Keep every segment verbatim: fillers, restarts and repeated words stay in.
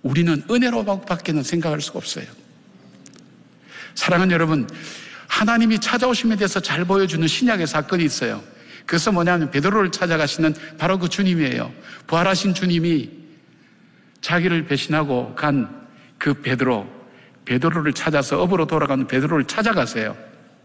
우리는 은혜로 밖에는 생각할 수가 없어요. 사랑하는 여러분, 하나님이 찾아오심에 대해서 잘 보여주는 신약의 사건이 있어요. 그래서 뭐냐면 베드로를 찾아가시는 바로 그 주님이에요. 부활하신 주님이 자기를 배신하고 간 그 베드로, 베드로를 찾아서 업으로 돌아가는 베드로를 찾아가세요.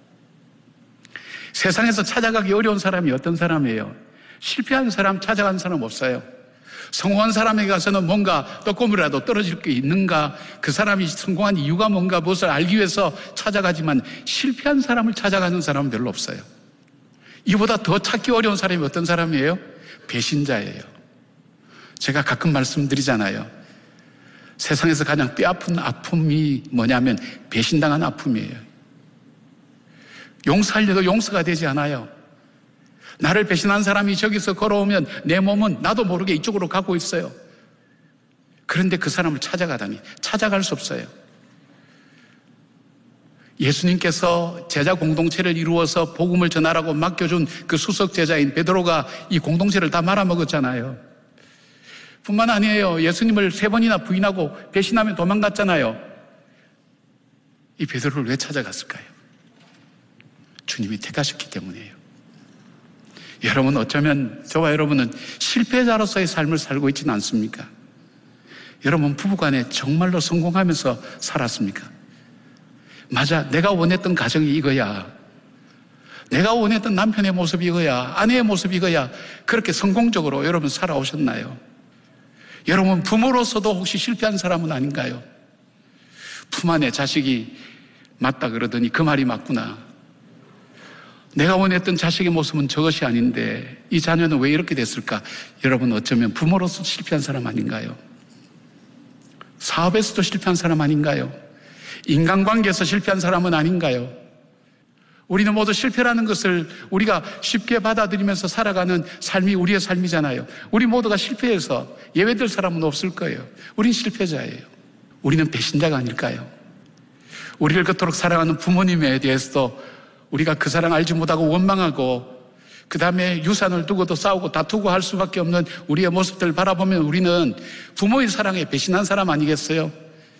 세상에서 찾아가기 어려운 사람이 어떤 사람이에요? 실패한 사람 찾아간 사람 없어요. 성공한 사람에게 가서는 뭔가 떡고물이라도 떨어질 게 있는가, 그 사람이 성공한 이유가 뭔가 무엇을 알기 위해서 찾아가지만 실패한 사람을 찾아가는 사람은 별로 없어요. 이보다 더 찾기 어려운 사람이 어떤 사람이에요? 배신자예요. 제가 가끔 말씀드리잖아요. 세상에서 가장 뼈아픈 아픔이 뭐냐면 배신당한 아픔이에요. 용서하려도 용서가 되지 않아요. 나를 배신한 사람이 저기서 걸어오면 내 몸은 나도 모르게 이쪽으로 가고 있어요. 그런데 그 사람을 찾아가다니 찾아갈 수 없어요. 예수님께서 제자 공동체를 이루어서 복음을 전하라고 맡겨준 그 수석 제자인 베드로가 이 공동체를 다 말아먹었잖아요. 뿐만 아니에요. 예수님을 세 번이나 부인하고 배신하며 도망갔잖아요. 이 베드로를 왜 찾아갔을까요? 주님이 택하셨기 때문이에요. 여러분, 어쩌면 저와 여러분은 실패자로서의 삶을 살고 있지는 않습니까? 여러분, 부부간에 정말로 성공하면서 살았습니까? 맞아, 내가 원했던 가정이 이거야. 내가 원했던 남편의 모습이 이거야. 아내의 모습이 이거야. 그렇게 성공적으로 여러분 살아오셨나요? 여러분, 부모로서도 혹시 실패한 사람은 아닌가요? 품 안에 자식이 맞다 그러더니 그 말이 맞구나. 내가 원했던 자식의 모습은 저것이 아닌데 이 자녀는 왜 이렇게 됐을까? 여러분, 어쩌면 부모로서 실패한 사람 아닌가요? 사업에서도 실패한 사람 아닌가요? 인간관계에서 실패한 사람은 아닌가요? 우리는 모두 실패라는 것을 우리가 쉽게 받아들이면서 살아가는 삶이 우리의 삶이잖아요. 우리 모두가 실패해서 예외될 사람은 없을 거예요. 우린 실패자예요. 우리는 배신자가 아닐까요? 우리를 그토록 사랑하는 부모님에 대해서도 우리가 그 사랑 알지 못하고 원망하고 그 다음에 유산을 두고도 싸우고 다투고 할 수밖에 없는 우리의 모습들을 바라보면 우리는 부모의 사랑에 배신한 사람 아니겠어요?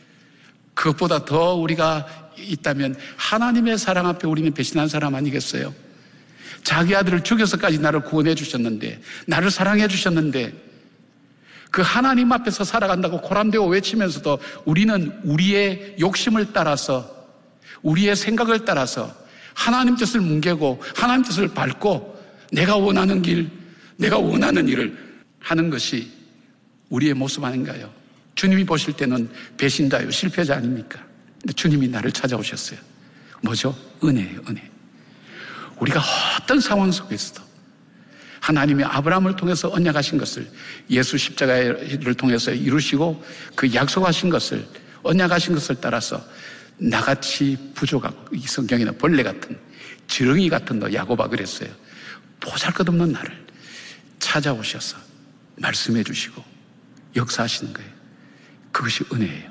그것보다 더 우리가 있다면 하나님의 사랑 앞에 우리는 배신한 사람 아니겠어요? 자기 아들을 죽여서까지 나를 구원해 주셨는데, 나를 사랑해 주셨는데, 그 하나님 앞에서 살아간다고 고람되고 외치면서도 우리는 우리의 욕심을 따라서, 우리의 생각을 따라서 하나님 뜻을 뭉개고 하나님 뜻을 밟고 내가 원하는 길, 내가 원하는 일을 하는 것이 우리의 모습 아닌가요? 주님이 보실 때는 배신자요, 실패자 아닙니까? 근데 주님이 나를 찾아오셨어요. 뭐죠? 은혜예요, 은혜. 우리가 어떤 상황 속에서도 하나님이 아브라함을 통해서 언약하신 것을 예수 십자가를 통해서 이루시고 그 약속하신 것을, 언약하신 것을 따라서 나같이 부족하고, 이 성경에는 벌레 같은, 지렁이 같은 너 야곱아 그랬어요. 보잘것없는 나를 찾아오셔서 말씀해 주시고 역사하시는 거예요. 그것이 은혜예요.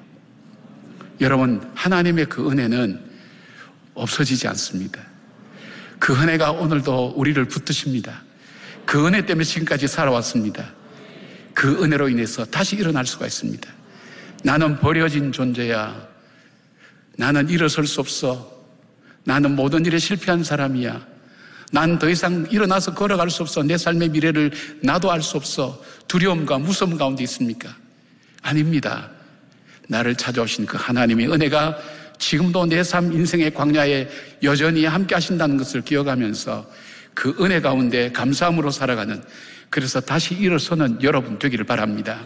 여러분, 하나님의 그 은혜는 없어지지 않습니다. 그 은혜가 오늘도 우리를 붙드십니다. 그 은혜 때문에 지금까지 살아왔습니다. 그 은혜로 인해서 다시 일어날 수가 있습니다. 나는 버려진 존재야. 나는 일어설 수 없어. 나는 모든 일에 실패한 사람이야. 난 더 이상 일어나서 걸어갈 수 없어. 내 삶의 미래를 나도 알 수 없어. 두려움과 무서움 가운데 있습니까? 아닙니다. 나를 찾아오신 그 하나님의 은혜가 지금도 내 삶 인생의 광야에 여전히 함께 하신다는 것을 기억하면서 그 은혜 가운데 감사함으로 살아가는, 그래서 다시 일어서는 여러분 되기를 바랍니다.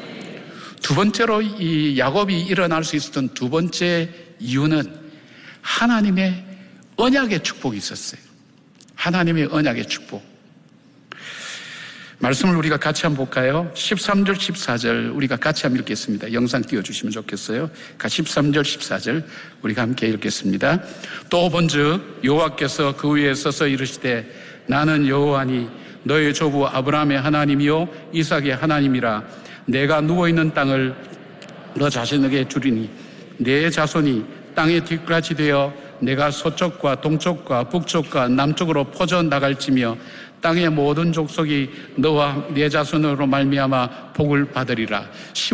두 번째로 이 야곱이 일어날 수 있었던 두 번째 이유는 하나님의 언약의 축복이 있었어요. 하나님의 언약의 축복. 말씀을 우리가 같이 한번 볼까요? 십삼 절, 십사 절 우리가 같이 한번 읽겠습니다. 영상 띄워주시면 좋겠어요. 십삼 절, 십사 절 우리가 함께 읽겠습니다. 또 본즉 여호와께서 그 위에 서서 이르시되 나는 여호와니 너의 조부 아브라함의 하나님이요 이삭의 하나님이라. 내가 누워있는 땅을 너 자신에게 주리니 내 자손이 땅의 뒷까지 되어 내가 서쪽과 동쪽과 북쪽과 남쪽으로 퍼져 나갈지며 땅의 모든 족속이 너와 네 자손으로 말미암아 복을 받으리라.